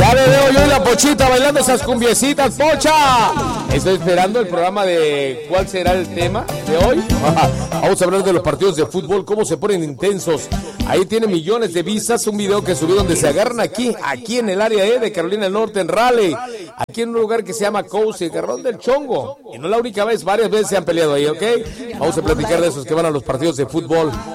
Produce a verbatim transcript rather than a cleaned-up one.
Ya le veo yo y la Pochita bailando esas cumbiecitas, Pocha. Estoy esperando el programa de cuál será el tema de hoy. Vamos a hablar de los partidos de fútbol, cómo se ponen intensos. Ahí tiene millones de vistas, un video que subí donde se agarran aquí, aquí en el área E de Carolina del Norte, en Raleigh. Aquí en un lugar que se llama Cozy, el Garrón del Chongo. Y no la única vez, varias veces se han peleado ahí, ¿ok? Vamos a platicar de esos que van a los partidos de fútbol.